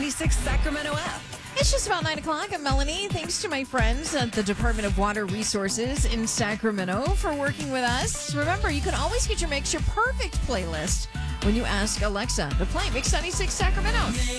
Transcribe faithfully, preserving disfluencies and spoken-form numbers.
ninety-six Sacramento app. It's just about nine o'clock. I'm Melanie. Thanks to my friends at the Department of Water Resources in Sacramento for working with us. Remember, you can always get your Mix Your Perfect playlist when you ask Alexa to play Mix ninety-six Sacramento.